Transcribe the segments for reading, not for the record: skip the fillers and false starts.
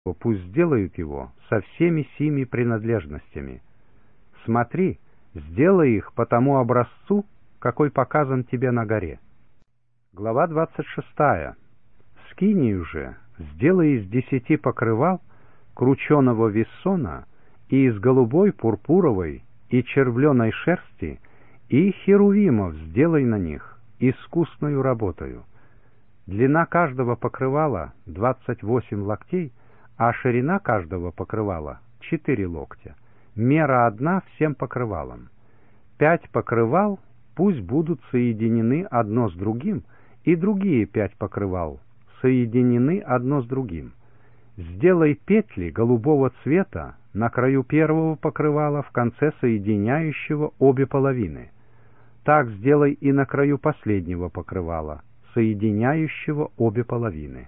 пусть сделают его со всеми сими принадлежностями. Смотри, сделай их по тому образцу, какой показан тебе на горе. Глава 26. Скинию же сделай из 10 покрывал крученого вессона и из голубой, пурпуровой и червленой шерсти, и херувимов сделай на них искусною работою. Длина каждого покрывала 28 локтей, а ширина каждого покрывала 4 локтя. Мера одна всем покрывалам. 5 покрывал пусть будут соединены одно с другим, и другие 5 покрывал соединены одно с другим. Сделай петли голубого цвета на краю первого покрывала в конце соединяющего обе половины. Так сделай и на краю последнего покрывала, соединяющего обе половины.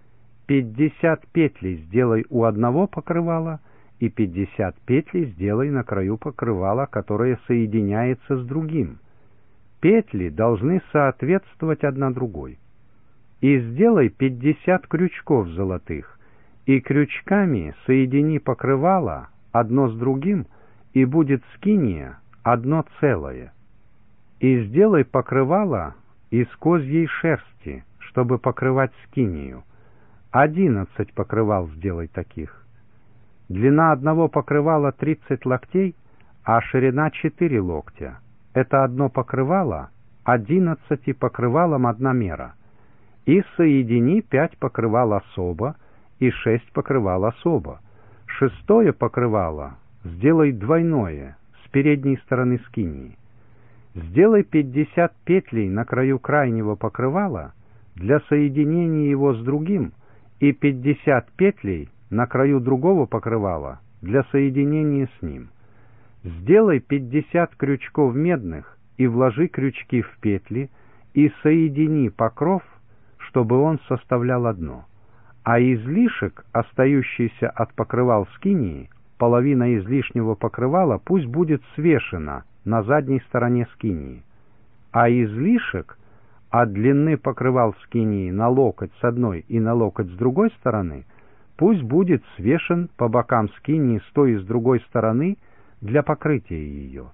50 петлей сделай у одного покрывала, и 50 петлей сделай на краю покрывала, которое соединяется с другим. Петли должны соответствовать одна другой. И сделай 50 крючков золотых, и крючками соедини покрывало одно с другим, и будет скиния одно целое. И сделай покрывало из козьей шерсти, чтобы покрывать скинию. 11 покрывал сделай таких. Длина одного покрывала 30 локтей, а ширина 4 локтя. Это одно покрывало, 11 покрывалам одна мера. И соедини 5 покрывал особо, и 6 покрывал особо. 6-е покрывало сделай двойное, с передней стороны скинии. Сделай 50 петлей на краю крайнего покрывала для соединения его с другим, и 50 петлей на краю другого покрывала для соединения с ним. Сделай 50 крючков медных и вложи крючки в петли, и соедини покров, чтобы он составлял одно. А излишек, остающийся от покрывал скинии, половина излишнего покрывала пусть будет свешена на задней стороне скинии. А излишек от длины покрывал скинии на локоть с одной и на локоть с другой стороны пусть будет свешен по бокам скинии с той и с другой стороны для покрытия ее.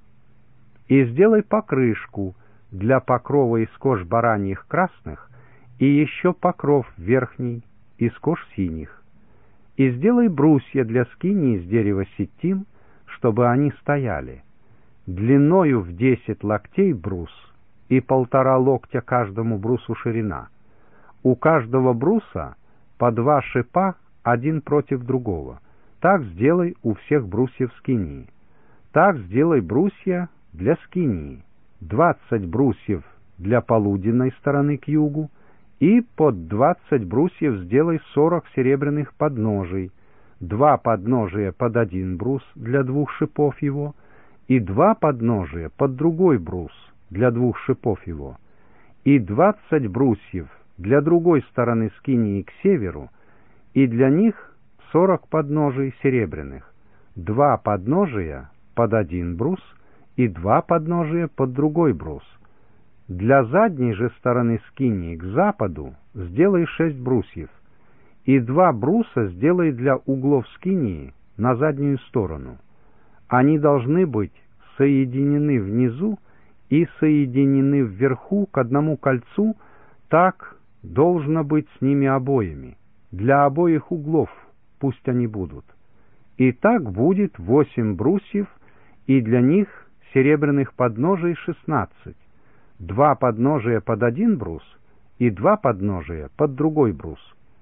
И сделай покрышку для покрова из кож бараньих красных и еще покров верхний из кож синих. И сделай брусья для скинии из дерева ситим, чтобы они стояли. Длиною в 10 локтей брус и 1,5 локтя каждому брусу ширина. У каждого бруса по 2 шипа один против другого. Так сделай у всех брусьев скинии. Так сделай брусья для скинии. 20 брусьев для полуденной стороны к югу, и под 20 брусьев сделай 40 серебряных подножий, 2 подножия под 1 брус для 2 шипов его, и 2 подножия под другой брус для 2 шипов его, и 20 брусьев для другой стороны скинии к северу, и для них 40 подножий серебряных, 2 подножия под 1 брус и 2 подножия под другой брус. Для задней же стороны скинии к западу сделай 6 брусьев, и 2 бруса сделай для углов скинии на заднюю сторону. Они должны быть соединены внизу и соединены вверху к одному кольцу, так должно быть с ними обоими. Для обоих углов пусть они будут. И так будет 8 брусьев, и для них серебряных подножий 16. 2 подножия под 1 брус и 2 подножия под другой брус.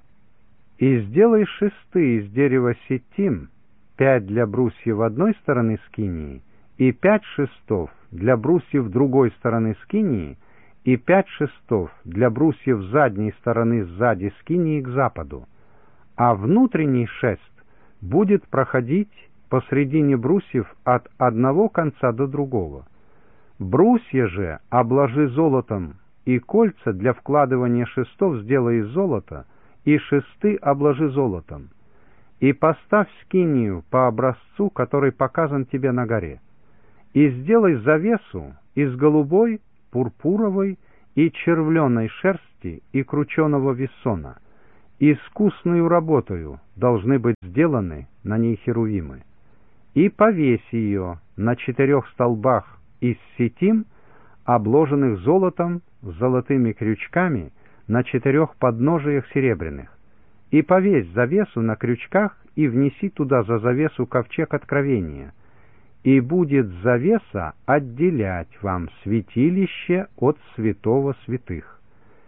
И сделай шесты из дерева ситим, 5 для брусьев одной стороны скинии, и 5 шестов для брусьев другой стороны скинии, и 5 шестов для брусьев задней стороны сзади скинии к западу. А внутренний шест будет проходить посредине брусьев от одного конца до другого. Брусья же обложи золотом, и кольца для вкладывания шестов сделай из золота, и шесты обложи золотом. И поставь скинию по образцу, который показан тебе на горе. И сделай завесу из голубой, пурпуровой и червленой шерсти и крученого вессона, искусную работою должны быть сделаны на ней херувимы. И повесь ее на 4 столбах из сетим, обложенных золотом с золотыми крючками на 4 подножиях серебряных. И повесь завесу на крючках и внеси туда за завесу ковчег откровения. И будет завеса отделять вам святилище от святого святых.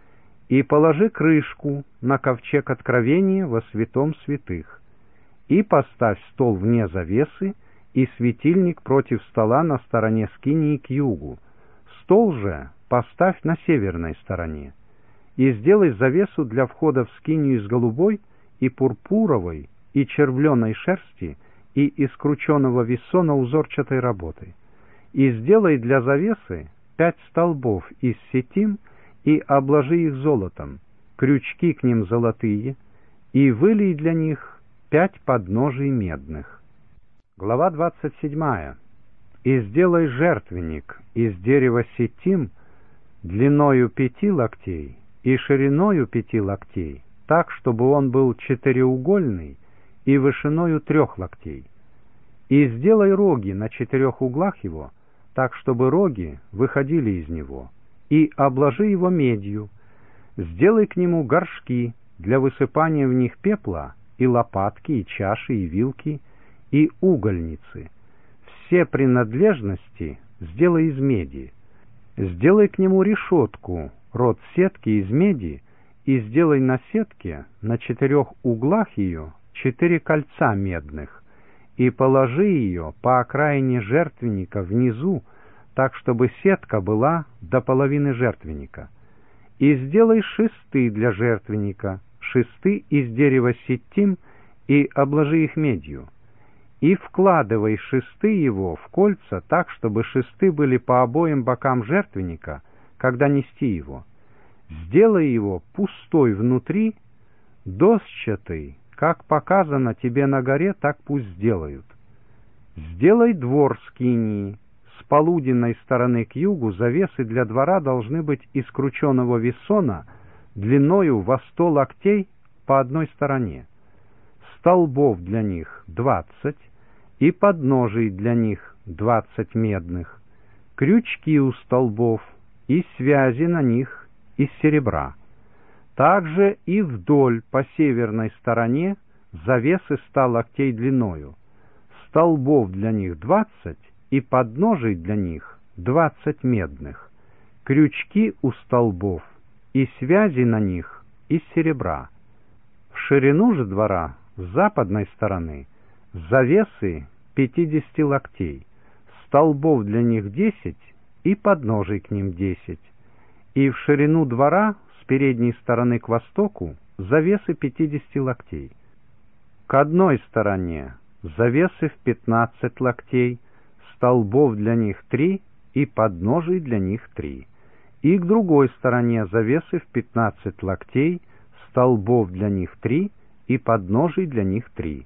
И положи крышку на ковчег откровения во святом святых. И поставь стол вне завесы, и светильник против стола на стороне скинии к югу. Стол же поставь на северной стороне. И сделай завесу для входа в скинию из голубой и пурпуровой и червленой шерсти и из крученого вессона узорчатой работы. И сделай для завесы 5 столбов из сетим и обложи их золотом, крючки к ним золотые, и вылей для них 5 подножий медных. Глава 27. И сделай жертвенник из дерева сетим длиною 5 локтей и шириною 5 локтей, так, чтобы он был четыреугольный и вышиною 3 локтей. И сделай роги на 4 углах его, так, чтобы роги выходили из него, и обложи его медью. Сделай к нему горшки для высыпания в них пепла, и лопатки, и чаши, и вилки, и угольницы. Все принадлежности сделай из меди. Сделай к нему решетку, род сетки из меди, и сделай на сетке на 4 углах ее 4 кольца медных, и положи ее по окраине жертвенника внизу, так, чтобы сетка была до половины жертвенника. И сделай шесты для жертвенника, шесты из дерева ситим, и обложи их медью. И вкладывай шесты его в кольца так, чтобы шесты были по обоим бокам жертвенника, когда нести его. Сделай его пустой внутри, досчатый, как показано тебе на горе, так пусть сделают. Сделай двор скинии. С полуденной стороны к югу завесы для двора должны быть из крученого вессона длиною во 100 локтей по одной стороне. Столбов для них 20, и подножий для них 20 медных, крючки у столбов и связи на них из серебра. Также и вдоль по северной стороне завесы 100 локтей длиною, столбов для них 20, и подножий для них 20 медных, крючки у столбов и связи на них из серебра. В ширину же двора с западной стороны завесы 50 локтей, столбов для них 10 и подножий к ним 10, и в ширину двора с передней стороны к востоку завесы 50 локтей. К одной стороне завесы в 15 локтей, столбов для них 3 и подножий для них 3, и к другой стороне завесы в 15 локтей, столбов для них 3 и подножий для них 3.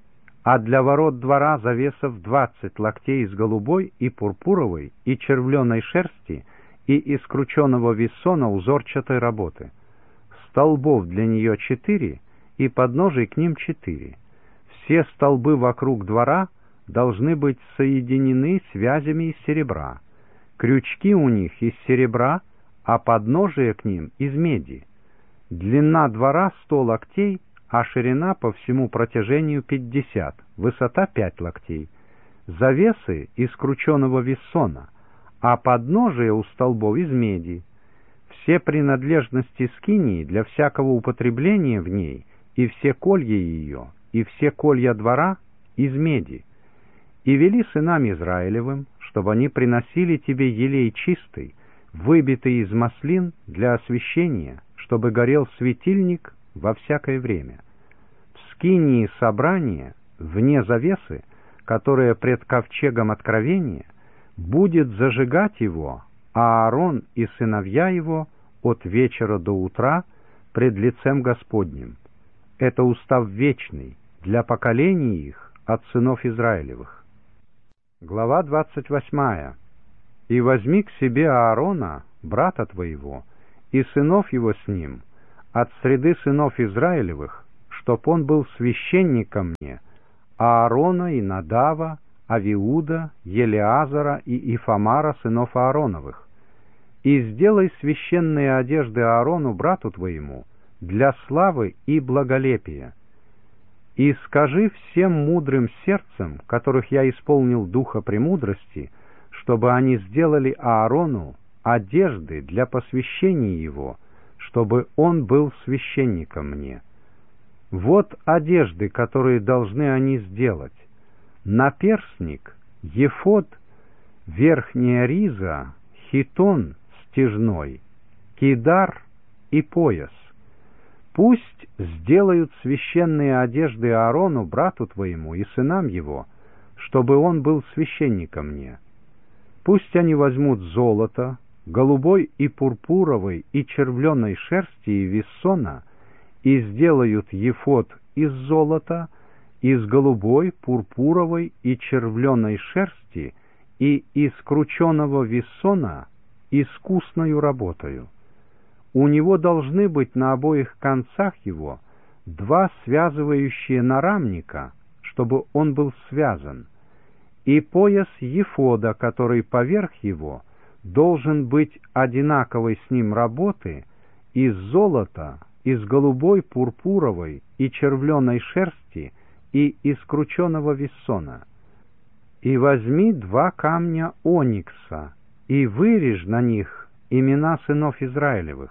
А для ворот двора завесов 20 локтей из голубой и пурпуровой и червленой шерсти и из крученого вессона узорчатой работы. Столбов для нее 4 и подножий к ним 4. Все столбы вокруг двора должны быть соединены связями из серебра. Крючки у них из серебра, а подножие к ним из меди. Длина двора 100 локтей, а ширина по всему протяжению 50, высота 5 локтей. Завесы из крученого вессона, а подножие у столбов из меди. Все принадлежности скинии для всякого употребления в ней, и все колья ее, и все колья двора из меди. И вели сынам Израилевым, чтобы они приносили тебе елей чистый, выбитый из маслин для освящения, чтобы горел светильник во всякое время. В скинии собрания, вне завесы, которая пред ковчегом откровения, будет зажигать его Аарон и сыновья его от вечера до утра пред лицем Господним. Это устав вечный для поколений их от сынов Израилевых. Глава 28. «И возьми к себе Аарона, брата твоего, и сынов его с ним, от среды сынов Израилевых, чтоб он был священником мне, Аарона и Надава, Авиуда, Елеазара и Ифамара, сынов Аароновых. И сделай священные одежды Аарону, брату твоему, для славы и благолепия. И скажи всем мудрым сердцем, которых я исполнил духа премудрости, чтобы они сделали Аарону одежды для посвящения его, чтобы он был священником мне. Вот одежды, которые должны они сделать: наперстник, ефод, верхняя риза, хитон стяжной, кидар и пояс. Пусть сделают священные одежды Аарону, брату твоему, и сынам его, чтобы он был священником мне. Пусть они возьмут золото, голубой и пурпуровой и червленой шерсти и виссона, и сделают ефод из золота, из голубой, пурпуровой и червленой шерсти и из крученого виссона искусною работою. У него должны быть на обоих концах его два связывающие нарамника, чтобы он был связан, и пояс ефода, который поверх его, должен быть одинаковой с ним работы, из золота, из голубой, пурпуровой и червленой шерсти и из крученого виссона. И возьми два камня оникса, и вырежь на них имена сынов Израилевых,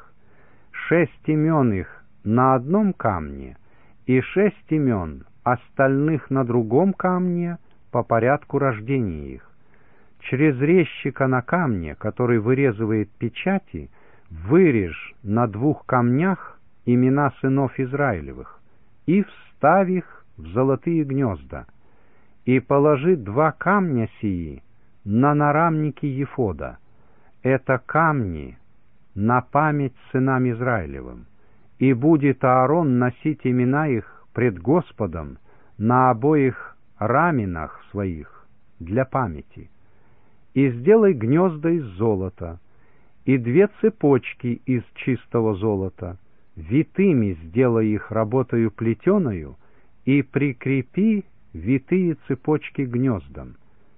6 имен их на одном камне, и 6 имен остальных на другом камне по порядку рождения их. Через резчика на камне, который вырезывает печати, вырежь на 2 камнях имена сынов Израилевых, и вставь их в золотые гнезда, и положи 2 камня сии на нарамники ефода. Это камни на память сынам Израилевым, и будет Аарон носить имена их пред Господом на обоих раменах своих для памяти. И сделай гнезда из золота, и 2 цепочки из чистого золота, витыми сделай их работою плетеною, и прикрепи витые цепочки гнездам.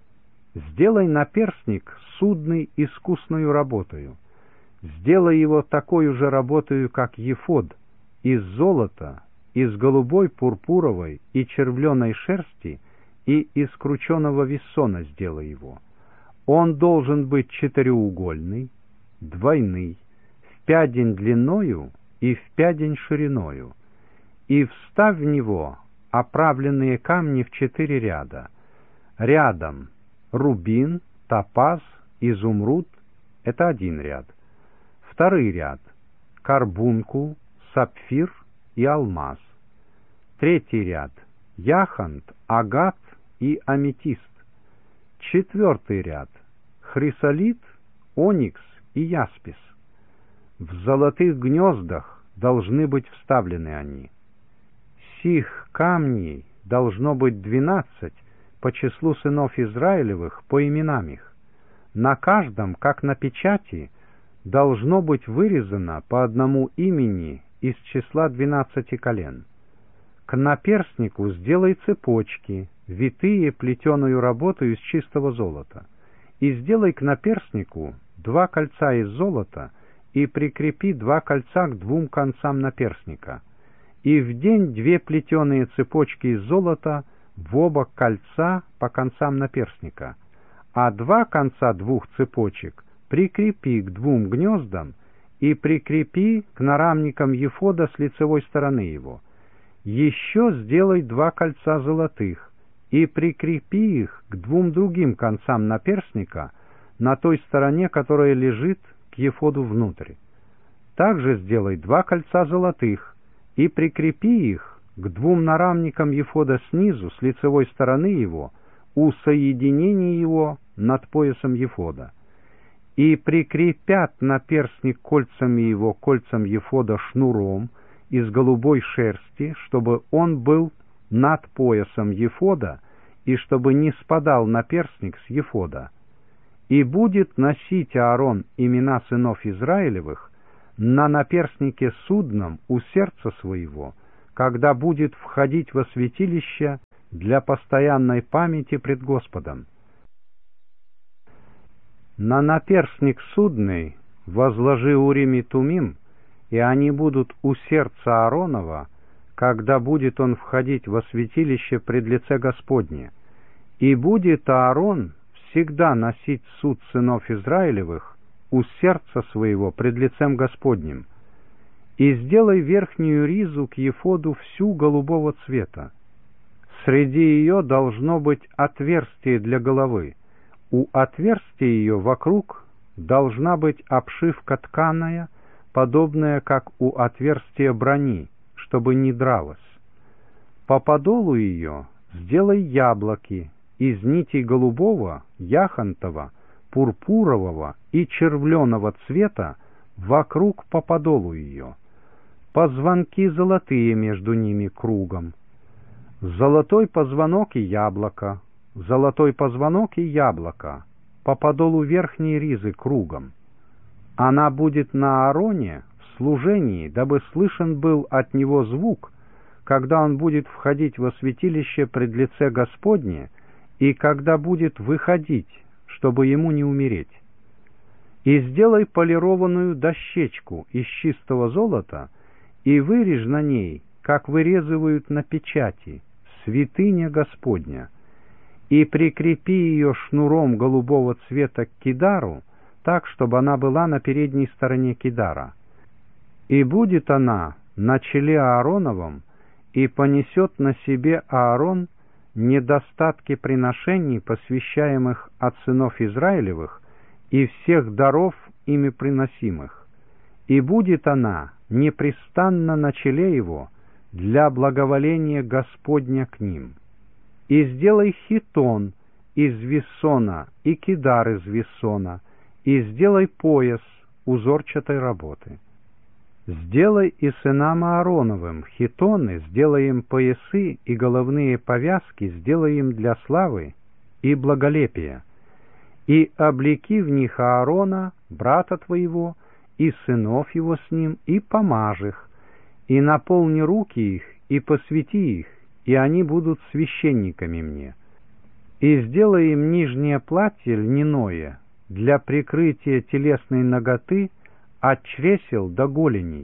Сделай наперстник судный искусною работою, сделай его такой же работою, как ефод, из золота, из голубой, пурпуровой и червленой шерсти и из крученого виссона сделай его. Он должен быть четыреугольный, двойный, в 5 день длиною и в 5 день шириною, и вставь в него оправленные камни в 4 ряда. Рядом рубин, топаз, изумруд — это 1 ряд. 2 ряд — карбункул, сапфир и алмаз. 3 ряд — яхонт, агат и аметист. 4 ряд — хрисолит, оникс и яспис. В золотых гнездах должны быть вставлены они. Сих камней должно быть 12 по числу сынов Израилевых по именам их. На каждом, как на печати, должно быть вырезано по одному имени из числа 12 колен. К наперстнику сделай цепочки, витые плетеную работу из чистого золота, и сделай к наперстнику 2 кольца из золота и прикрепи 2 кольца к 2 концам наперстника, и вдень 2 плетеные цепочки из золота в оба кольца по концам наперстника, а 2 конца 2 цепочек прикрепи к 2 гнездам и прикрепи к нарамникам ефода с лицевой стороны его. Еще сделай 2 кольца золотых и прикрепи их к 2 другим концам наперстника на той стороне, которая лежит к ефоду внутрь. Также сделай 2 кольца золотых и прикрепи их к 2 нарамникам ефода снизу с лицевой стороны его у соединения его над поясом ефода. И прикрепят наперстник кольцами его кольцам ефода шнуром из голубой шерсти, чтобы он был над поясом ефода и чтобы не спадал наперстник с ефода. И будет носить Аарон имена сынов Израилевых на наперстнике судном у сердца своего, когда будет входить во святилище для постоянной памяти пред Господом. На наперстник судный возложи Урим и Тумим, и они будут у сердца Ааронова, когда будет он входить во святилище пред лице Господне. И будет Аарон всегда носить суд сынов Израилевых у сердца своего пред лицем Господним. И сделай верхнюю ризу к ефоду всю голубого цвета. Среди ее должно быть отверстие для головы. У отверстия ее вокруг должна быть обшивка тканая, подобная, как у отверстия брони, чтобы не дралась. По подолу ее сделай яблоки из нитей голубого, яхонтового, пурпурового и червленого цвета вокруг по подолу ее. Позвонки золотые между ними кругом. Золотой позвонок и яблоко, золотой позвонок и яблоко, по подолу верхней ризы кругом. Она будет на Аароне в служении, дабы слышен был от него звук, когда он будет входить во святилище пред лице Господне, и когда будет выходить, чтобы ему не умереть. И сделай полированную дощечку из чистого золота, и вырежь на ней, как вырезывают на печати, святыня Господня, и прикрепи ее шнуром голубого цвета к кидару, так, чтобы она была на передней стороне кидара. И будет она на челе Аароновом, и понесет на себе Аарон недостатки приношений, посвящаемых от сынов Израилевых, и всех даров ими приносимых. И будет она непрестанно на челе его для благоволения Господня к ним. И сделай хитон из вессона и кидар из вессона, и сделай пояс узорчатой работы. Сделай и сынам Аароновым хитоны, сделай им поясы и головные повязки, сделай им для славы и благолепия. И облеки в них Аарона, брата твоего, и сынов его с ним, и помажь их, и наполни руки их, и посвяти их, и они будут священниками мне. И сделай им нижнее платье льняное для прикрытия телесной наготы от чресел до голеней.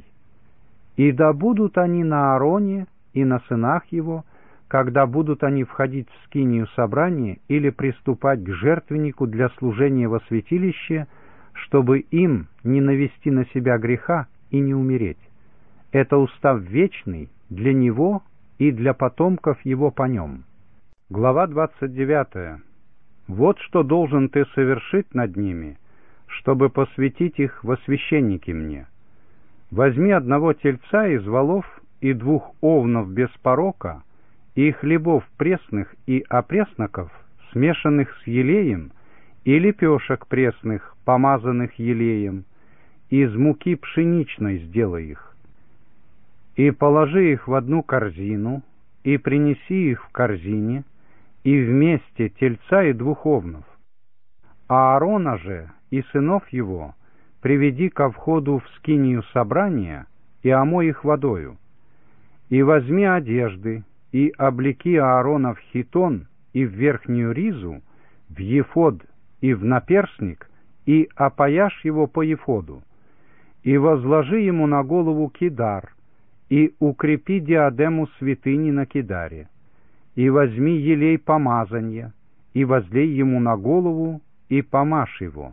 И да будут они на Аароне и на сынах его, когда будут они входить в скинию собрания или приступать к жертвеннику для служения во святилище, чтобы им не навести на себя греха и не умереть. Это устав вечный для него и для потомков его по нем. Глава 29. Вот что должен ты совершить над ними, чтобы посвятить их во священники мне. Возьми одного тельца из волов и 2 овнов без порока, и хлебов пресных и опресноков, смешанных с елеем, и лепешек пресных, помазанных елеем, из муки пшеничной сделай их. И положи их в одну корзину, и принеси их в корзине, и вместе тельца и 2 овнов. А Аарона же и сынов его приведи ко входу в скинию собрания и омой их водою. И возьми одежды, и облеки Аарона в хитон и в верхнюю ризу, в ефод и в наперстник, и опояшь его по ефоду, и возложи ему на голову кидар, и укрепи диадему святыни на кидаре, и возьми елей помазанья, и возлей ему на голову, и помажь его.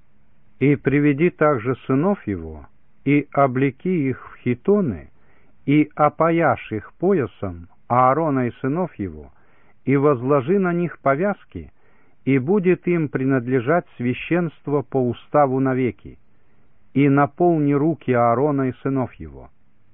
И приведи также сынов его, и облеки их в хитоны, и опояшь их поясом Аарона и сынов его, и возложи на них повязки, и будет им принадлежать священство по уставу навеки, и наполни руки Аарона и сынов его.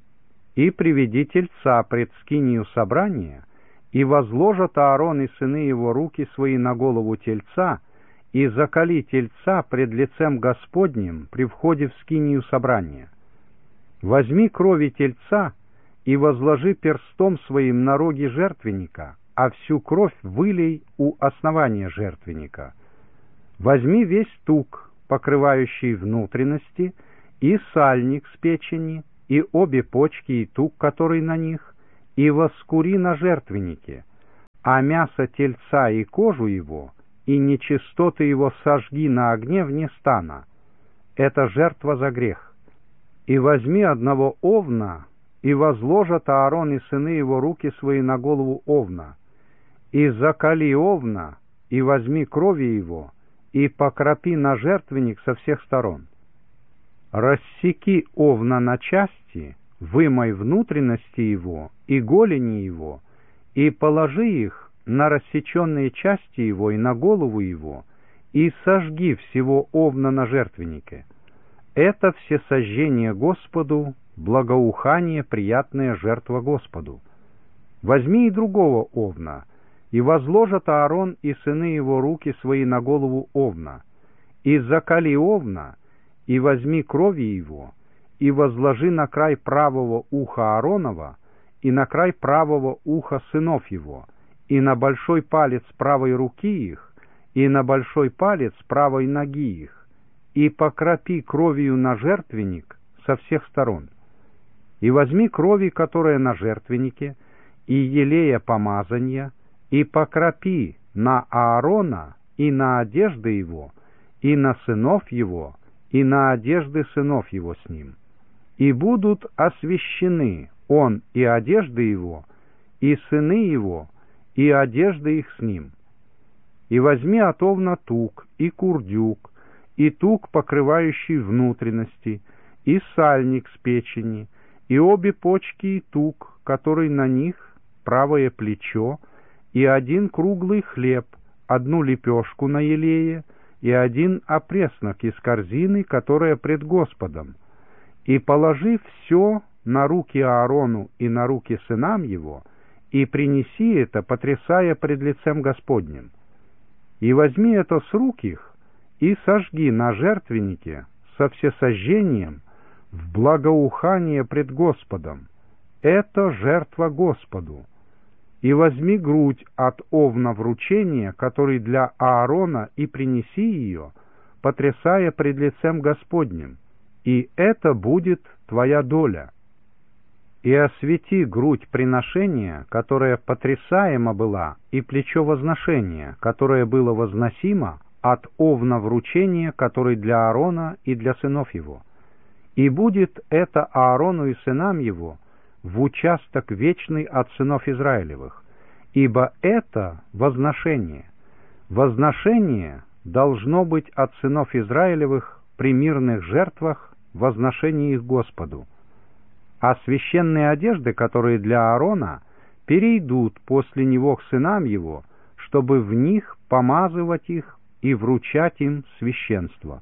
И приведи тельца пред скинию собрания, и возложат Аарон и сыны его руки свои на голову тельца, и заколи тельца пред лицем Господним при входе в скинию собрания. Возьми крови тельца и возложи перстом своим на роги жертвенника, а всю кровь вылей у основания жертвенника. Возьми весь тук, покрывающий внутренности, и сальник с печени, и обе почки, и тук, который на них, и воскури на жертвеннике, а мясо тельца и кожу его, и нечистоты его сожги на огне вне стана. Это жертва за грех. И возьми одного овна, и возложат Аарон и сыны его руки свои на голову овна, и закали овна, и возьми крови его, и покропи на жертвенник со всех сторон. Рассеки овна на части, вымой внутренности его и голени его, и положи их на рассеченные части его и на голову его, и сожги всего овна на жертвеннике. Это всесожжение Господу, благоухание, приятная жертва Господу. Возьми и другого овна, и возложат Аарон и сыны его руки свои на голову овна, и закали овна, и возьми крови его, и возложи на край правого уха Ааронова, и на край правого уха сынов его, и на большой палец правой руки их, и на большой палец правой ноги их, и покропи кровью на жертвенник со всех сторон. И возьми крови, которая на жертвеннике, и елея помазания, и покропи на Аарона и на одежды его, и на сынов его, и на одежды сынов его с ним. И будут освящены он и одежды его, и сыны его, и одежды их с ним. И возьми от овна тук, и курдюк, и тук, покрывающий внутренности, и сальник с печени, и обе почки и тук, который на них, правое плечо, и один круглый хлеб, одну лепешку на елее, и один опреснок из корзины, которая пред Господом, и положи все на руки Аарону и на руки сынам его, и принеси это, потрясая пред лицем Господним. И возьми это с рук их, и сожги на жертвеннике со всесожжением в благоухание пред Господом. Это жертва Господу. И возьми грудь от овна вручения, который для Аарона, и принеси ее, потрясая пред лицем Господним, и это будет твоя доля. И освети грудь приношения, которая потрясаема была, и плечо возношения, которое было возносимо от овна вручения, который для Аарона и для сынов его. И будет это Аарону и сынам его в участок вечный от сынов Израилевых, ибо это возношение. Возношение должно быть от сынов Израилевых при мирных жертвах, возношение их Господу. А священные одежды, которые для Аарона, перейдут после него к сынам его, чтобы в них помазывать их и вручать им священство.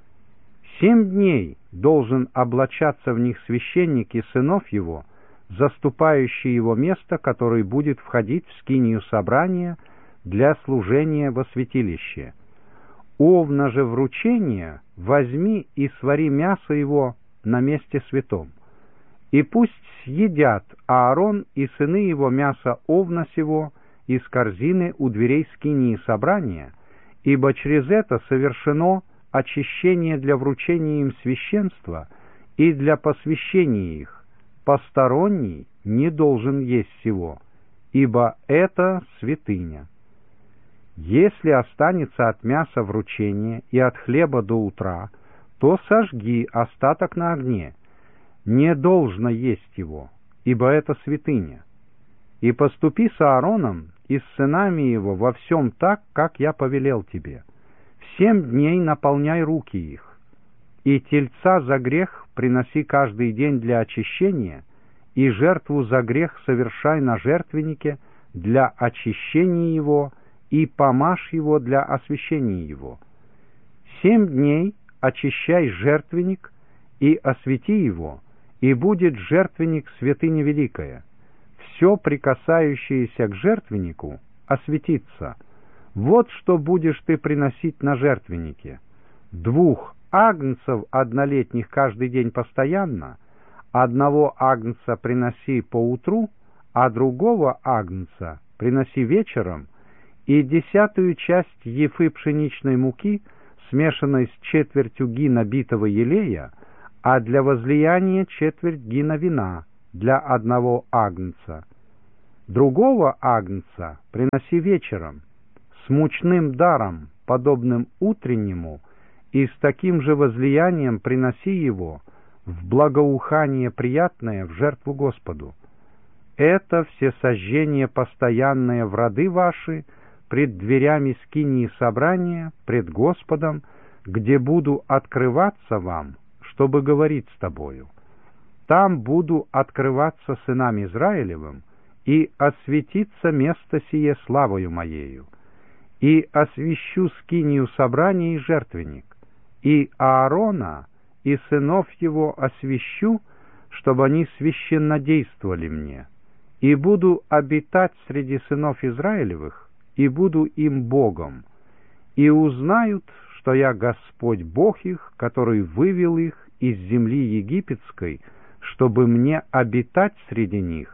7 дней должен облачаться в них священник и сынов его, заступающий его место, который будет входить в скинию собрания для служения во святилище. Овна же вручения возьми и свари мясо его на месте святом. И пусть съедят Аарон и сыны его мясо овна сего из корзины у дверей скинии собрания, ибо через это совершено очищение для вручения им священства и для посвящения их. Посторонний не должен есть сего, ибо это святыня. Если останется от мяса вручения и от хлеба до утра, то сожги остаток на огне. Не должно есть его, ибо это святыня. И поступи с Аароном и с сынами его во всем так, как я повелел тебе. В 7 дней наполняй руки их. И тельца за грех приноси каждый день для очищения, и жертву за грех совершай на жертвеннике для очищения его, и помажь его для освящения его. 7 дней очищай жертвенник и освети его, и будет жертвенник святыня великая. Все прикасающееся к жертвеннику осветится. Вот что будешь ты приносить на жертвеннике: 2 агнцев однолетних каждый день постоянно, 1 агнца приноси поутру, а другого агнца приноси вечером, и 10-ю часть ефы пшеничной муки, смешанной с 1/4 гина битого елея, а для возлияния четверть гина вина для одного агнца. Другого агнца приноси вечером, с мучным даром, подобным утреннему, и с таким же возлиянием приноси его в благоухание приятное в жертву Господу. Это всесожжение постоянное в роды ваши, пред дверями скинии собрания, пред Господом, где буду открываться вам, чтобы говорить с тобою. Там буду открываться сынам Израилевым, и осветится место сие славою моею, и освящу скинию собрания и жертвенник, и Аарона, и сынов его освящу, чтобы они священнодействовали мне, и буду обитать среди сынов Израилевых, и буду им Богом, и узнают, что я Господь Бог их, который вывел их из земли египетской, чтобы мне обитать среди них.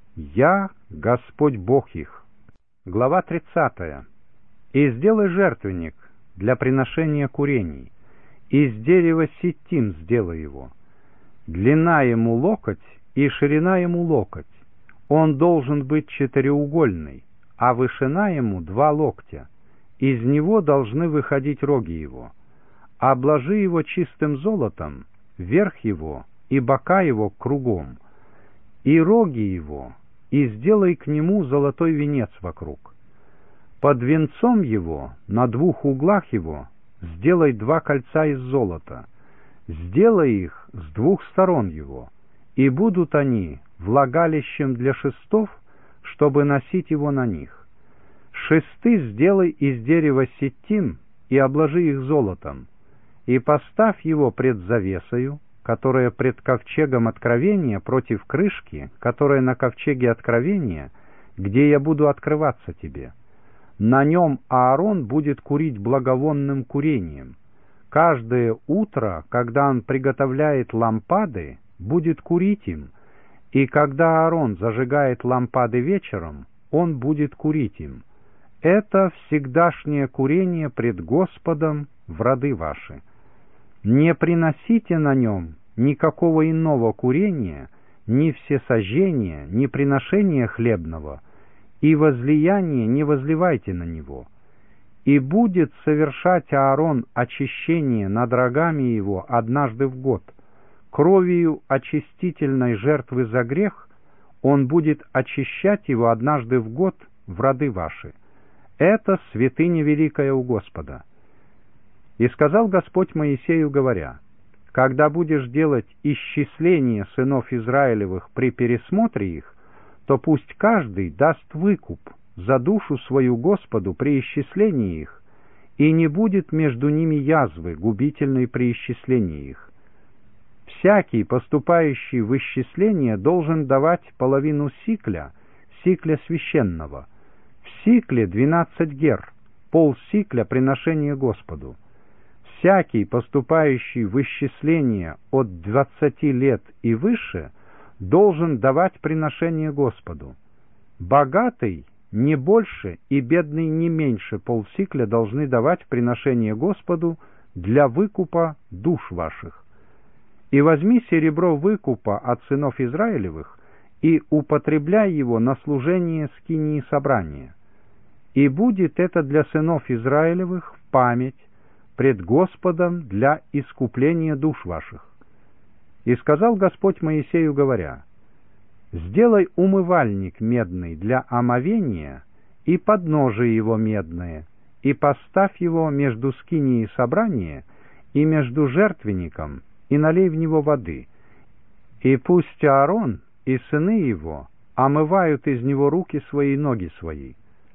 Я Господь Бог их. Глава 30. И сделай жертвенник для приношения курений, из дерева ситим сделай его. Длина ему локоть и ширина ему локоть. Он должен быть четыреугольный, а вышина ему 2 локтя. Из него должны выходить роги его. Обложи его чистым золотом, верх его и бока его кругом, и роги его, и сделай к нему золотой венец вокруг. Под венцом его, на 2 углах его, сделай 2 кольца из золота. Сделай их с 2 сторон его, и будут они влагалищем для шестов, чтобы носить его на них. Шесты сделай из дерева ситим и обложи их золотом, и поставь его пред завесою, которая пред ковчегом откровения против крышки, которая на ковчеге откровения, где я буду открываться тебе. На нем Аарон будет курить благовонным курением. Каждое утро, когда он приготовляет лампады, будет курить им, и когда Аарон зажигает лампады вечером, он будет курить им. Это всегдашнее курение пред Господом в роды ваши. Не приносите на нем никакого иного курения, ни всесожжения, ни приношения хлебного, и возлияние не возливайте на него. И будет совершать Аарон очищение над рогами его однажды в год. Кровью очистительной жертвы за грех он будет очищать его однажды в год в роды ваши. Это святыня великая у Господа. И сказал Господь Моисею, говоря: когда будешь делать исчисление сынов Израилевых при пересмотре их, то пусть каждый даст выкуп за душу свою Господу при исчислении их, и не будет между ними язвы, губительной при исчислении их. Всякий, поступающий в исчисление, должен давать половину сикля священного. В сикле 12 гер, полсикля приношения Господу. Всякий, поступающий в исчисление от 20 лет и выше, должен давать приношение Господу. Богатый не больше и бедный не меньше полсикля должны давать приношение Господу для выкупа душ ваших. И возьми серебро выкупа от сынов Израилевых и употребляй его на служение скинии собрания. И будет это для сынов Израилевых в память пред Господом для искупления душ ваших. И сказал Господь Моисею, говоря: сделай умывальник медный для омовения и подножие его медное, и поставь его между скинией собрания и между жертвенником, и налей в него воды. И пусть Аарон и сыны его омывают из него руки свои и ноги свои.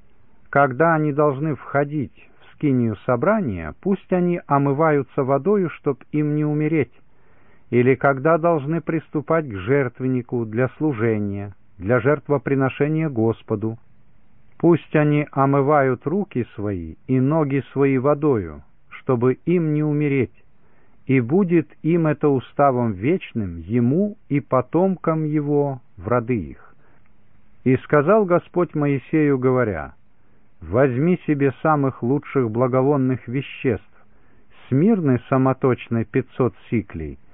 Когда они должны входить в скинию собрания, пусть они омываются водою, чтоб им не умереть. Или когда должны приступать к жертвеннику для служения, для жертвоприношения Господу, пусть они омывают руки свои и ноги свои водою, чтобы им не умереть, и будет им это уставом вечным, ему и потомкам его в роды их. И сказал Господь Моисею, говоря: возьми себе самых лучших благовонных веществ, смирны самоточной 500 сиклей,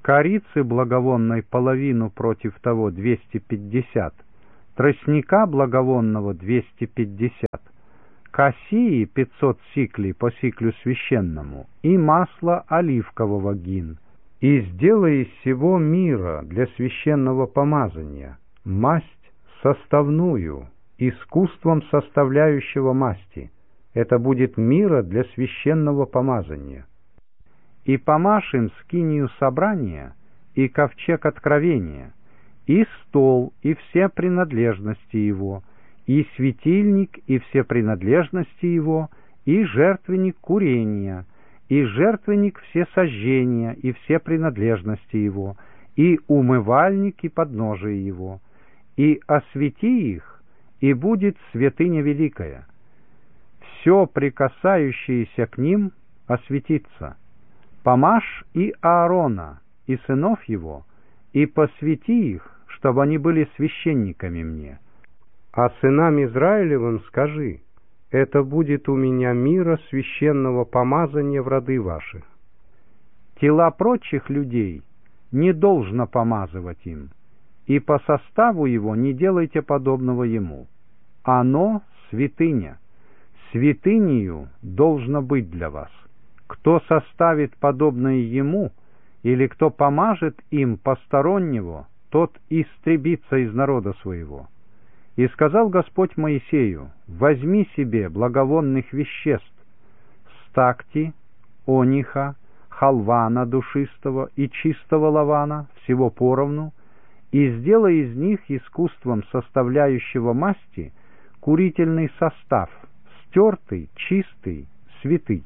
корицы благовонной половину против того 250, тростника благовонного 250, кассии 500 сиклей по сиклю священному и масло оливкового гин. И сделай из всего мира для священного помазания масть составную, искусством составляющего масти. Это будет мира для священного помазания. И помажь им скинию собрания, и ковчег откровения, и стол, и все принадлежности его, и светильник, и все принадлежности его, и жертвенник курения, и жертвенник всесожжения, и все принадлежности его, и умывальник, и подножие его, и освети их, и будет святыня великая. Все прикасающееся к ним осветится. Помажь и Аарона, и сынов его, и посвяти их, чтобы они были священниками мне. А сынам Израилевым скажи: это будет у меня мира священного помазания в роды ваши. Тела прочих людей не должно помазывать им, и по составу его не делайте подобного ему. Оно святыня, святынею должно быть для вас. Кто составит подобное ему, или кто помажет им постороннего, тот истребится из народа своего. И сказал Господь Моисею: возьми себе благовонных веществ, стакти, ониха, халвана душистого и чистого лавана, всего поровну, и сделай из них искусством составляющего масти курительный состав, стертый, чистый, святый.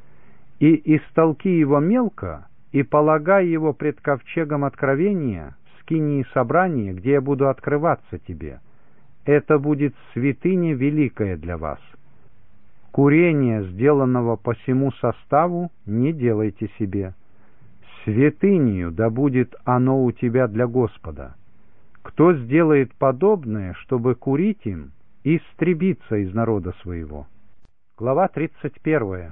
И истолки его мелко, и полагай его пред ковчегом откровения в скинии собрания, где я буду открываться тебе. Это будет святыня великая для вас. Курение, сделанного по сему составу, не делайте себе. Святынею да будет оно у тебя для Господа. Кто сделает подобное, чтобы курить им, истребится из народа своего. Глава 31.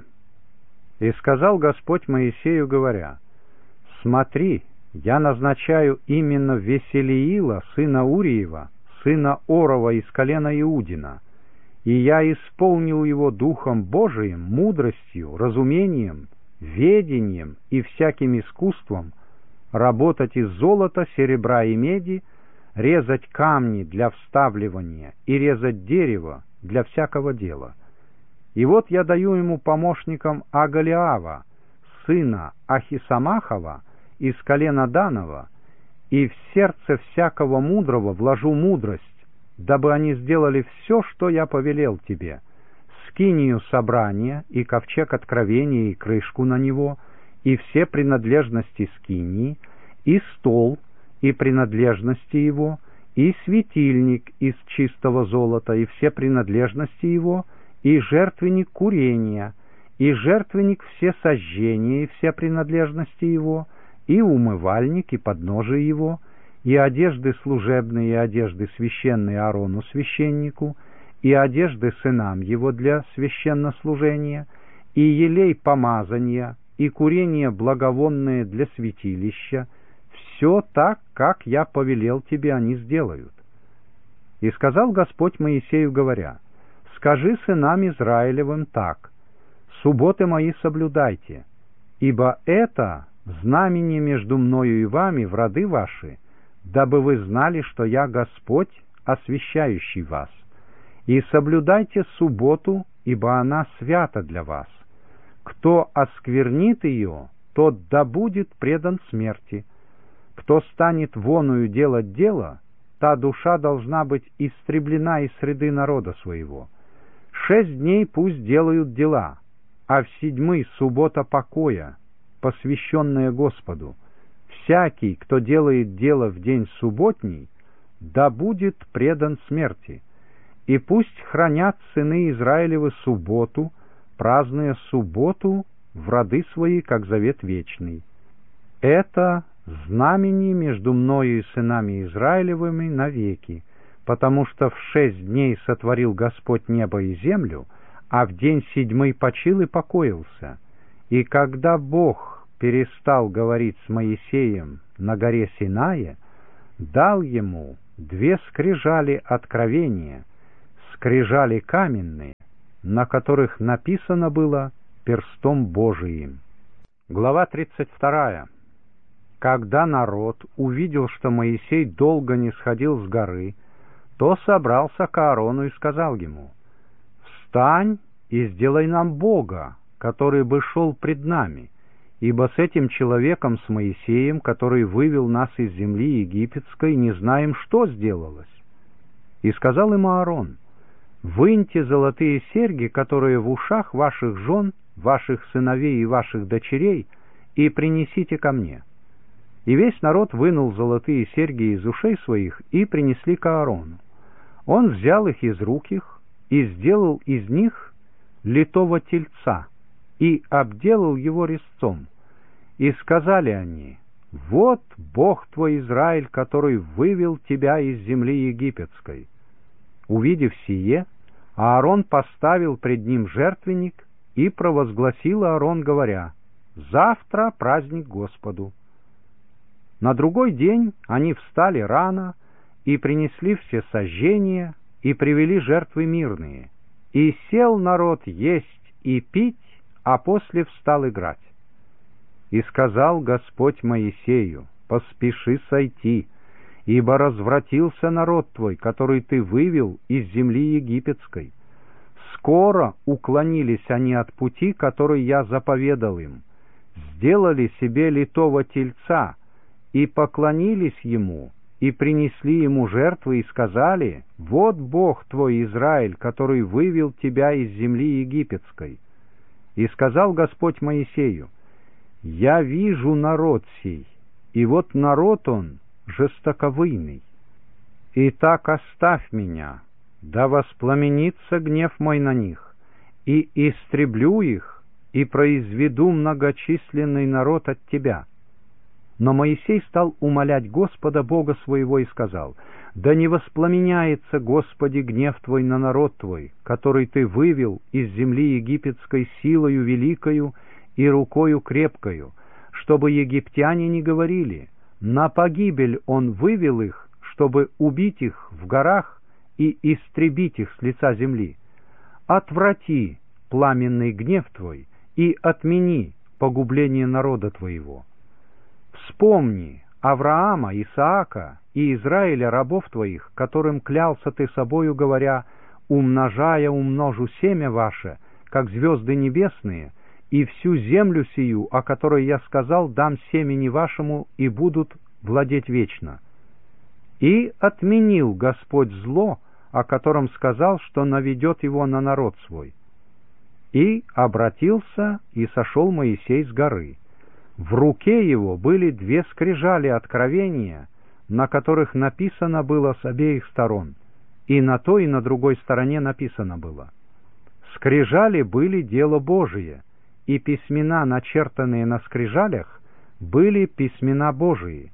И сказал Господь Моисею, говоря: смотри, я назначаю именно Веселиила, сына Уриева, сына Орова из колена Иудина, и я исполнил его Духом Божиим, мудростью, разумением, ведением и всяким искусством работать из золота, серебра и меди, резать камни для вставливания и резать дерево для всякого дела. И вот я даю ему помощником Агалиава, сына Ахисамахова из колена Данова, и в сердце всякого мудрого вложу мудрость, дабы они сделали все, что я повелел тебе: скинию собрания, и ковчег откровения, и крышку на него, и все принадлежности скинии, и стол, и принадлежности его, и светильник из чистого золота, и все принадлежности его, и жертвенник курения, и жертвенник всесожжения, и все принадлежности его, и умывальник, и подножие его, и одежды служебные, и одежды священные Аарону священнику, и одежды сынам его для священнослужения, и елей помазания, и курение благовонное для святилища. Все так, как я повелел тебе, они сделают. И сказал Господь Моисею, говоря: скажи сынам Израилевым так: субботы мои соблюдайте, ибо это знамение между мною и вами в роды ваши, дабы вы знали, что я Господь, освящающий вас. И соблюдайте субботу, ибо она свята для вас. Кто осквернит ее, тот да будет предан смерти. Кто станет воною делать дело, та душа должна быть истреблена из среды народа своего. 6 дней пусть делают дела, а в 7-й суббота покоя, посвященная Господу. Всякий, кто делает дело в день субботний, да будет предан смерти. И пусть хранят сыны Израилевы субботу, празднуя субботу в роды свои, как завет вечный. Это знамение между мною и сынами Израилевыми навеки, потому что в 6 дней сотворил Господь небо и землю, а в день 7-й почил и покоился. И когда Бог перестал говорить с Моисеем на горе Синае, дал ему 2 скрижали откровения, скрижали каменные, на которых написано было перстом Божиим. Глава 32. Когда народ увидел, что Моисей долго не сходил с горы, то собрался к Аарону и сказал ему: «Встань и сделай нам Бога, который бы шел пред нами, ибо с этим человеком, с Моисеем, который вывел нас из земли египетской, не знаем, что сделалось». И сказал им Аарон: «Выньте золотые серьги, которые в ушах ваших жен, ваших сыновей и ваших дочерей, и принесите ко мне». И весь народ вынул золотые серьги из ушей своих и принесли к Аарону. Он взял их из рук их и сделал из них литого тельца и обделал его резцом. И сказали они: «Вот Бог твой Израиль, который вывел тебя из земли египетской». Увидев сие, Аарон поставил пред ним жертвенник, и провозгласил Аарон, говоря: «Завтра праздник Господу». На другой день они встали рано и принесли все сожжения и привели жертвы мирные. И сел народ есть и пить, а после встал играть. И сказал Господь Моисею: «Поспеши сойти, ибо развратился народ твой, который ты вывел из земли египетской. Скоро уклонились они от пути, который я заповедал им, сделали себе литого тельца, и поклонились ему, и принесли ему жертвы, и сказали: «Вот Бог твой Израиль, который вывел тебя из земли египетской». И сказал Господь Моисею: «Я вижу народ сей, и вот народ он жестоковыйный. Итак, оставь меня, да воспламенится гнев мой на них, и истреблю их, и произведу многочисленный народ от тебя». Но Моисей стал умолять Господа Бога своего и сказал: «Да не воспламеняется, Господи, гнев Твой на народ Твой, который Ты вывел из земли египетской силою великою и рукою крепкою, чтобы египтяне не говорили: на погибель Он вывел их, чтобы убить их в горах и истребить их с лица земли. Отврати пламенный гнев Твой и отмени погубление народа Твоего. Вспомни Авраама, Исаака и Израиля, рабов Твоих, которым клялся Ты собою, говоря: умножая умножу семя ваше, как звезды небесные, и всю землю сию, о которой я сказал, дам семени вашему, и будут владеть вечно. И отменил Господь зло, о котором сказал, что наведет его на народ свой. И обратился, и сошел Моисей с горы. В руке его были 2 скрижали откровения, на которых написано было с обеих сторон, и на той, и на другой стороне написано было. Скрижали были дело Божие, и письмена, начертанные на скрижалях, были письмена Божии.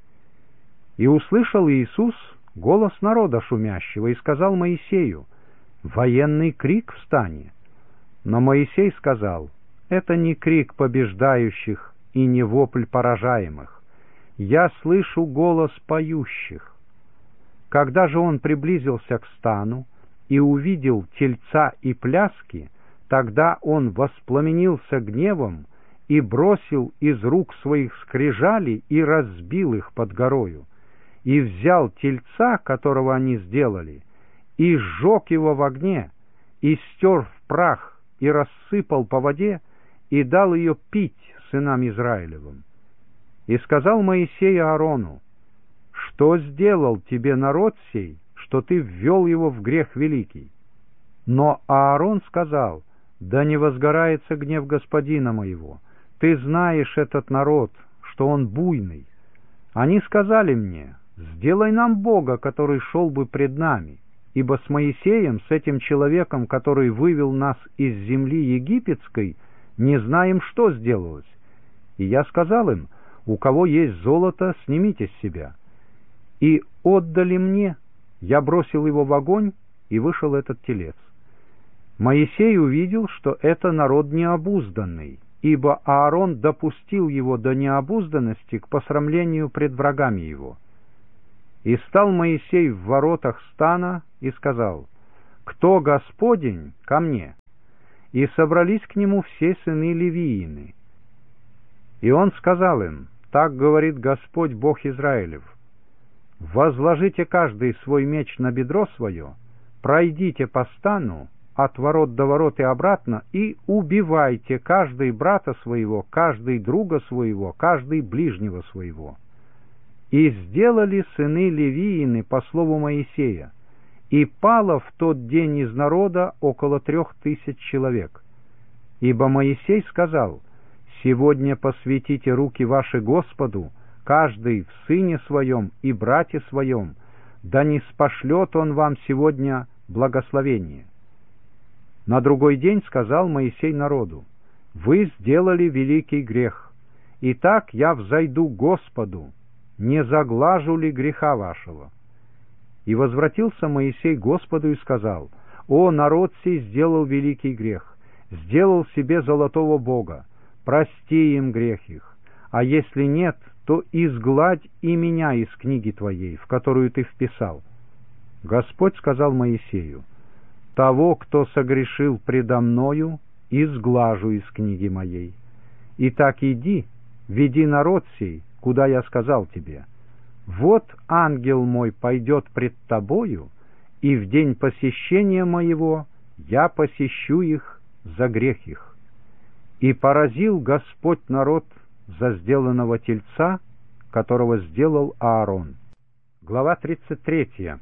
И услышал Иисус голос народа шумящего, и сказал Моисею: «Военный крик встане». Но Моисей сказал: «Это не крик побеждающих и не вопль поражаемых. Я слышу голос поющих». Когда же он приблизился к стану и увидел тельца и пляски, тогда он воспламенился гневом и бросил из рук своих скрижали и разбил их под горою, и взял тельца, которого они сделали, и сжег его в огне, и стер в прах, и рассыпал по воде, и дал ее пить сынам Израилевым. И сказал Моисей Аарону: «Что сделал тебе народ сей, что ты ввел его в грех великий?» Но Аарон сказал: «Да не возгорается гнев господина моего. Ты знаешь этот народ, что он буйный. Они сказали мне: сделай нам Бога, который шел бы пред нами, ибо с Моисеем, с этим человеком, который вывел нас из земли египетской, не знаем, что сделалось. И я сказал им: у кого есть золото, снимите с себя. И отдали мне, я бросил его в огонь, и вышел этот телец. Моисей увидел, что это народ необузданный, ибо Аарон допустил его до необузданности к посрамлению пред врагами его. И стал Моисей в воротах стана и сказал: «Кто Господень, ко мне?» И собрались к нему все сыны Левиины. И он сказал им: «Так говорит Господь Бог Израилев: возложите каждый свой меч на бедро свое, пройдите по стану от ворот до ворот и обратно, и убивайте каждый брата своего, каждый друга своего, каждый ближнего своего». И сделали сыны Левиины по слову Моисея, и пало в тот день из народа около 3000 человек. Ибо Моисей сказал: «Сегодня посвятите руки ваши Господу, каждый в сыне своем и брате своем, да не спошлет он вам сегодня благословение». На другой день сказал Моисей народу: «Вы сделали великий грех. Итак, я взойду к Господу, не заглажу ли греха вашего?» И возвратился Моисей к Господу и сказал: «О, народ сей сделал великий грех, сделал себе золотого бога, прости им грех их, а если нет, то изгладь и меня из книги твоей, в которую ты вписал». Господь сказал Моисею: «Того, кто согрешил предо мною, изглажу из книги моей. Итак, иди, веди народ сей, куда я сказал тебе. Вот ангел мой пойдет пред тобою, и в день посещения моего я посещу их за грех их». И поразил Господь народ за сделанного тельца, которого сделал Аарон. Глава 33.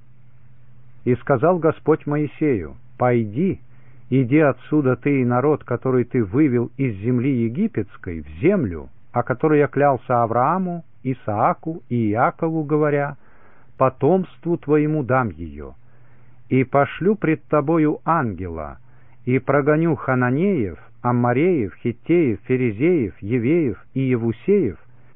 «И сказал Господь Моисею: пойди, иди отсюда ты и народ, который ты вывел из земли египетской, в землю, о которой я клялся Аврааму, Исааку и Иакову, говоря: потомству твоему дам ее. И пошлю пред тобою ангела, и прогоню хананеев, аммореев, хиттеев, ферезеев, евеев и евусеев,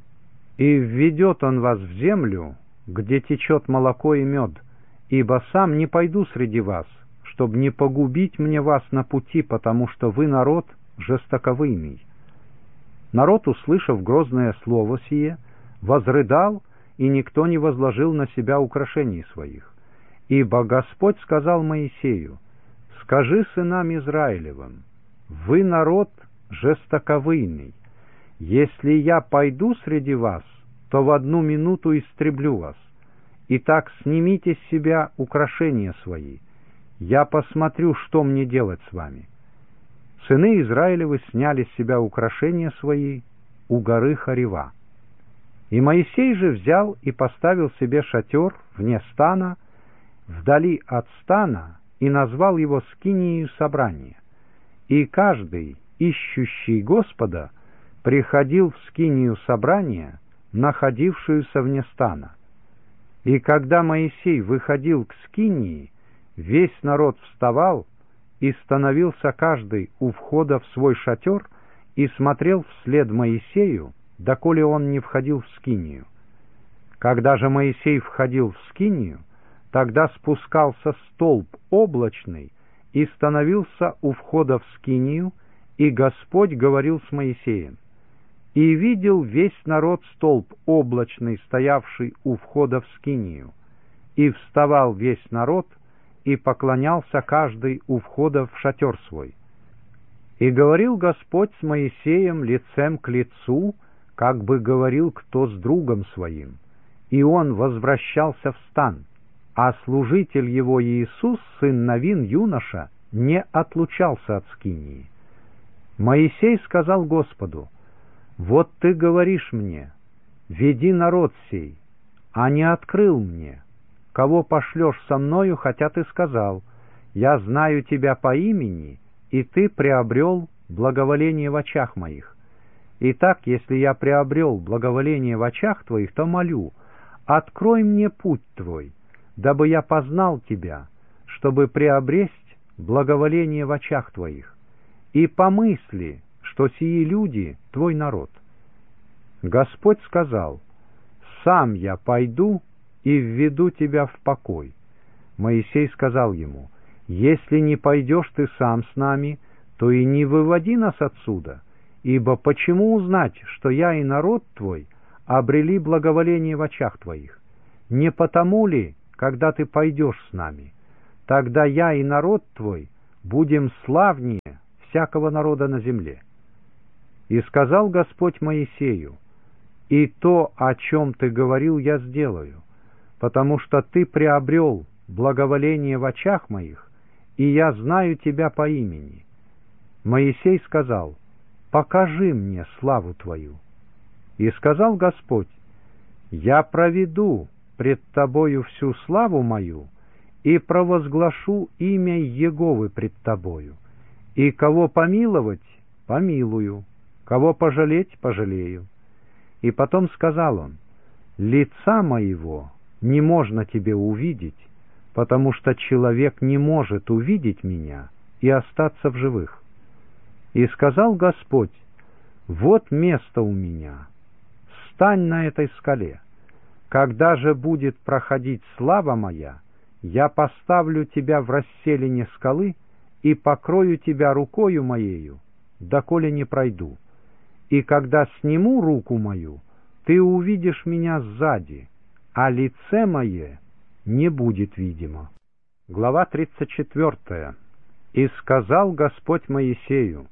и введет он вас в землю, где течет молоко и мед, ибо сам не пойду среди вас, чтобы не погубить мне вас на пути, потому что вы народ жестоковыйный». Народ, услышав грозное слово сие, возрыдал, и никто не возложил на себя украшений своих. Ибо Господь сказал Моисею: «Скажи сынам Израилевым: вы народ жестоковыйный. Если я пойду среди вас, то в одну минуту истреблю вас. Итак, снимите с себя украшения свои. Я посмотрю, что мне делать с вами». Сыны Израилевы сняли с себя украшения свои у горы Харева. И Моисей же взял и поставил себе шатер вне стана, вдали от стана, и назвал его скинией собрания. И каждый, ищущий Господа, приходил в скинию собрания, находившуюся вне стана. И когда Моисей выходил к скинии, весь народ вставал, и становился каждый у входа в свой шатер и смотрел вслед Моисею, доколе он не входил в скинию. Когда же Моисей входил в скинию, тогда спускался столб облачный и становился у входа в скинию, и Господь говорил с Моисеем. И видел весь народ столб облачный, стоявший у входа в скинию, и вставал весь народ, и поклонялся каждый у входа в шатер свой. И говорил Господь с Моисеем лицем к лицу, как бы говорил кто с другом своим, и он возвращался в стан, а служитель его Иисус, сын Навин, юноша, не отлучался от скинии. Моисей сказал Господу: «Вот ты говоришь мне: веди народ сей, а не открыл мне, кого пошлешь со мною, хотя ты сказал: я знаю тебя по имени, и ты приобрел благоволение в очах моих. Итак, если я приобрел благоволение в очах твоих, то молю: открой мне путь твой, дабы я познал тебя, чтобы приобресть благоволение в очах твоих, и помысли, что сии люди твой народ». Господь сказал: «Сам я пойду и введу тебя в покой». Моисей сказал ему: «Если не пойдешь ты сам с нами, то и не выводи нас отсюда, Ибо почему узнать, что я и народ твой обрели благоволение в очах твоих? Не потому ли, когда ты пойдешь с нами, тогда я и народ твой будем славнее всякого народа на земле? И сказал Господь Моисею: и то, о чем ты говорил, я сделаю, потому что ты приобрел благоволение в очах моих, и я знаю тебя по имени. Моисей сказал: покажи мне славу твою. И сказал Господь: я проведу пред тобою всю славу мою и провозглашу имя Еговы пред тобою, и кого помиловать — помилую, кого пожалеть — пожалею. И потом сказал он: лица моего не можно тебе увидеть, потому что человек не может увидеть меня и остаться в живых. И сказал Господь: вот место у меня, стань на этой скале. Когда же будет проходить слава моя, я поставлю тебя в расселине скалы и покрою тебя рукою моею, доколе не пройду. И когда сниму руку мою, ты увидишь меня сзади, а лице мое не будет видимо. Глава 34. И сказал Господь Моисею: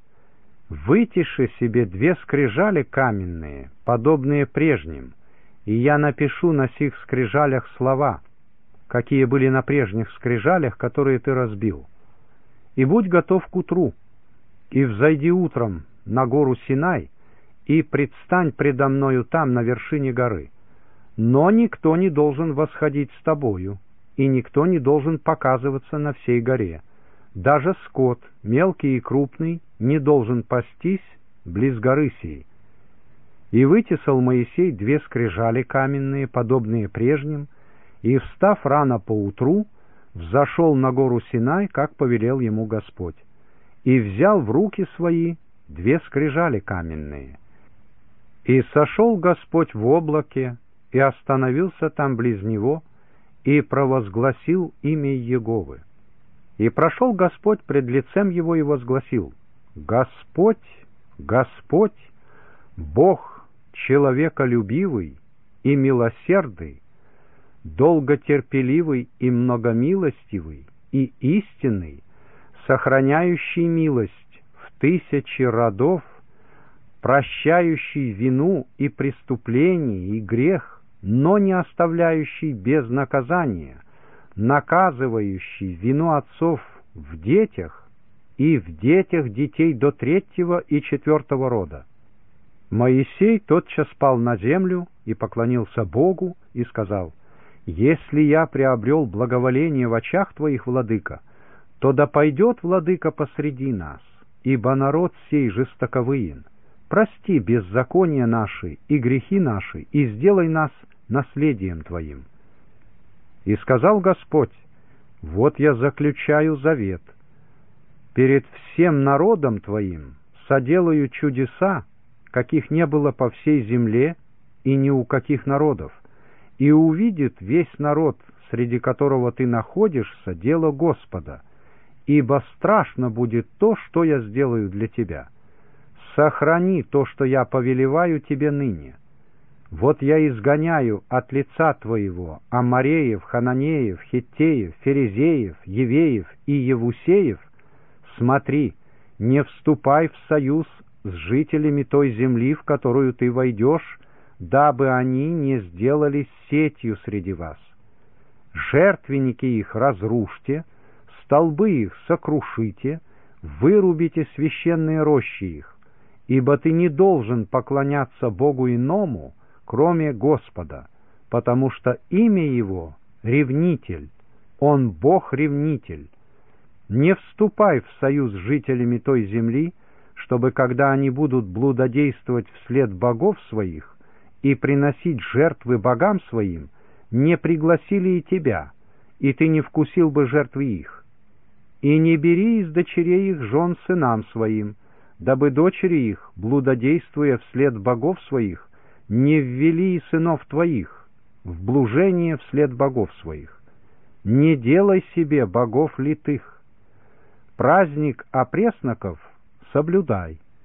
вытиши себе 2 скрижали каменные, подобные прежним, и я напишу на сих скрижалях слова, какие были на прежних скрижалях, которые ты разбил. И будь готов к утру, и взойди утром на гору Синай, и предстань предо мною там, на вершине горы. Но никто не должен восходить с тобою, и никто не должен показываться на всей горе. Даже скот, мелкий и крупный, не должен пастись близ горы сей. И вытесал Моисей 2 скрижали каменные, подобные прежним, и, встав рано поутру, взошел на гору Синай, как повелел ему Господь, и взял в руки свои 2 скрижали каменные. И сошел Господь в облаке, и остановился там близ него, и провозгласил имя Еговы. И прошел Господь пред лицем его и возгласил: Господь, Господь, Бог человеколюбивый и милосердный, долготерпеливый и многомилостивый и истинный, сохраняющий милость в 1000 родов, прощающий вину и преступление и грех, но не оставляющий без наказания, наказывающий вину отцов в детях и в детях детей до 3-го и 4-го рода. Моисей тотчас пал на землю и поклонился Богу и сказал: «Если я приобрел благоволение в очах твоих, владыка, то да пойдет владыка посреди нас, ибо народ сей жестоковыен. Прости беззакония наши и грехи наши, и сделай нас наследием твоим». И сказал Господь: «Вот я заключаю завет. Перед всем народом твоим соделаю чудеса, каких не было по всей земле и ни у каких народов, и увидит весь народ, среди которого ты находишься, дело Господа, ибо страшно будет то, что я сделаю для тебя. Сохрани то, что я повелеваю тебе ныне. Вот я изгоняю от лица твоего Амореев, Хананеев, Хиттеев, Ферезеев, Евеев и Евусеев. Смотри, не вступай в союз с жителями той земли, в которую ты войдешь, дабы они не сделались сетью среди вас. Жертвенники их разрушьте, столбы их сокрушите, вырубите священные рощи их, ибо ты не должен поклоняться Богу иному, кроме Господа, потому что имя Его — Ревнитель, Он Бог-ревнитель. Не вступай в союз с жителями той земли, чтобы, когда они будут блудодействовать вслед богов своих и приносить жертвы богам своим, не пригласили и тебя, и ты не вкусил бы жертвы их. И не бери из дочерей их жен сынам своим, дабы дочери их, блудодействуя вслед богов своих, не ввели и сынов твоих в блужение вслед богов своих. Не делай себе богов литых. Праздник опресноков соблюдай.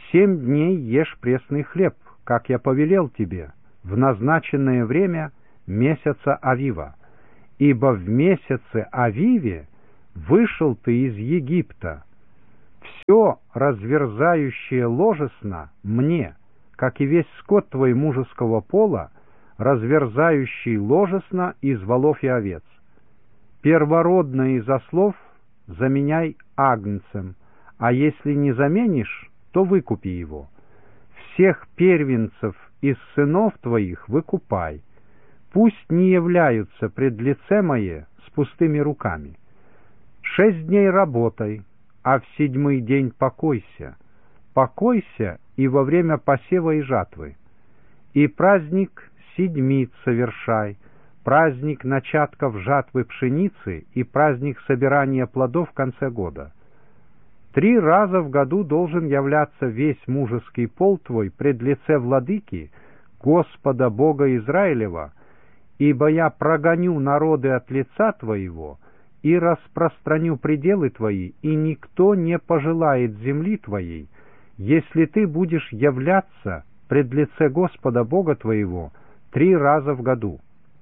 7 дней ешь пресный хлеб, как я повелел тебе, в назначенное время месяца Авива. Ибо в месяце Авиве вышел ты из Египта. Все разверзающее ложесно мне, как и весь скот твой мужеского пола, разверзающий ложесно из волов и овец. Первородное из ослов заменяй агнцем, а если не заменишь, то выкупи его. Всех первенцев из сынов твоих выкупай. Пусть не являются пред лице мое с пустыми руками. 6 дней работай, а в 7-й день покойся. Покойся и во время посева и жатвы. И праздник седмиц совершай, праздник начатков жатвы пшеницы и праздник собирания плодов в конце года. 3 раза в году должен являться весь мужеский пол твой пред лице владыки, Господа Бога Израилева, ибо я прогоню народы от лица твоего и распространю пределы твои, и никто не пожелает земли твоей, если ты будешь являться пред лице Господа Бога твоего 3 раза в году.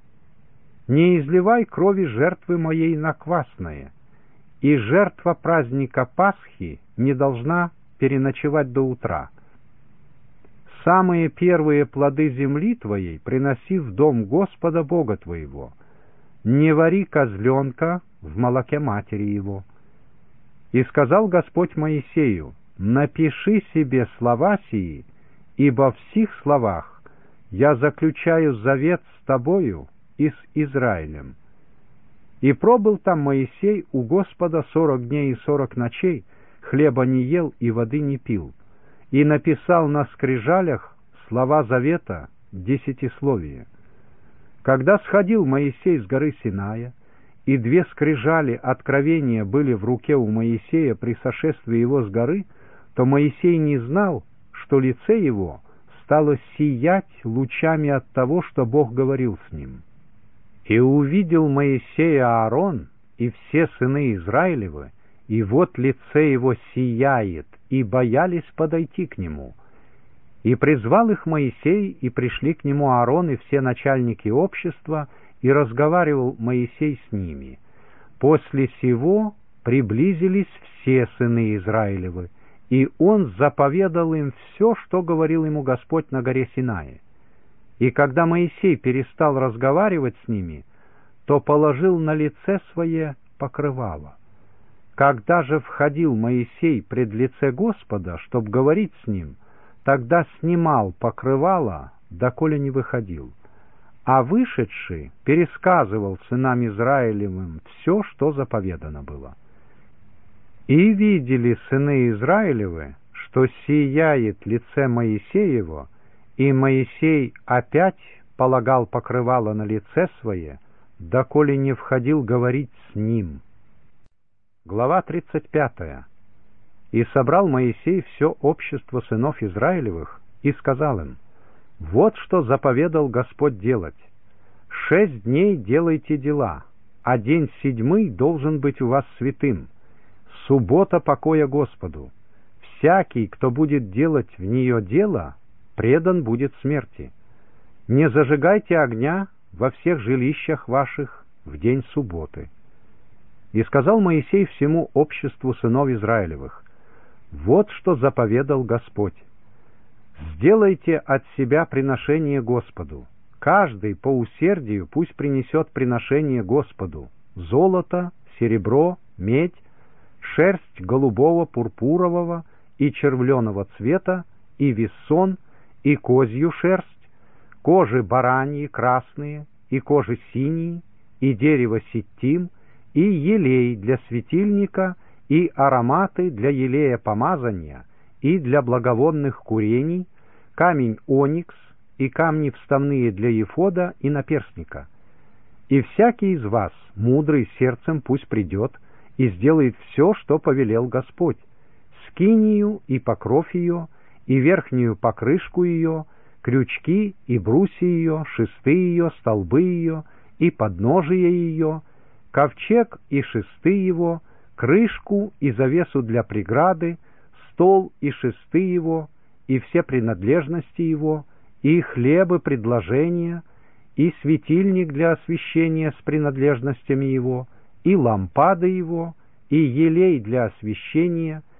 Не изливай крови жертвы моей на квасное, и жертва праздника Пасхи не должна переночевать до утра. Самые первые плоды земли твоей приноси в дом Господа Бога твоего. Не вари козленка в молоке матери его. И сказал Господь Моисею: напиши себе слова сии, ибо в сих словах я заключаю завет с тобою и с Израилем. И пробыл там Моисей у Господа 40 дней и 40 ночей, хлеба не ел и воды не пил, и написал на скрижалях слова завета 10-словие. Когда сходил Моисей с горы Синая, и 2 скрижали откровения были в руке у Моисея при сошествии его с горы, то Моисей не знал, что лице его стало сиять лучами от того, что Бог говорил с ним. И увидел Моисея Аарон и все сыны Израилевы, и вот лице его сияет, и боялись подойти к нему. И призвал их Моисей, и пришли к нему Аарон и все начальники общества, и разговаривал Моисей с ними. После сего приблизились все сыны Израилевы, и он заповедал им все, что говорил ему Господь на горе Синае. И когда Моисей перестал разговаривать с ними, то положил на лице свое покрывало. Когда же входил Моисей пред лице Господа, чтоб говорить с ним, тогда снимал покрывало, доколе не выходил. А вышедший пересказывал сынам Израилевым все, что заповедано было. И видели сыны Израилевы, что сияет лице Моисеево, и Моисей опять полагал покрывало на лице свое, доколе не входил говорить с ним. Глава 35. И собрал Моисей все общество сынов Израилевых, и сказал им: вот что заповедал Господь делать. 6 дней делайте дела, а день 7 должен быть у вас святым, суббота покоя Господу. Всякий, кто будет делать в нее дело, предан будет смерти. Не зажигайте огня во всех жилищах ваших в день субботы. И сказал Моисей всему обществу сынов Израилевых: вот что заповедал Господь. Сделайте от себя приношение Господу. Каждый по усердию пусть принесет приношение Господу: золото, серебро, медь, шерсть голубого, пурпурового и червленого цвета, и вессон, и козью шерсть, кожи бараньи красные, и кожи синие, и дерево ситтим, и елей для светильника, и ароматы для елея помазания, и для благовонных курений, камень оникс, и камни вставные для ефода и наперстника. И всякий из вас, мудрый сердцем, пусть придет и сделает все, что повелел Господь: скинию и покров ее, и верхнюю покрышку ее, крючки и брусья ее, шесты ее, столбы ее, и подножие ее, ковчег и шесты его, крышку и завесу для преграды, стол и шесты его, и все принадлежности его, и хлебы предложения, и светильник для освещения с принадлежностями его, и лампады его, и елей для освещения,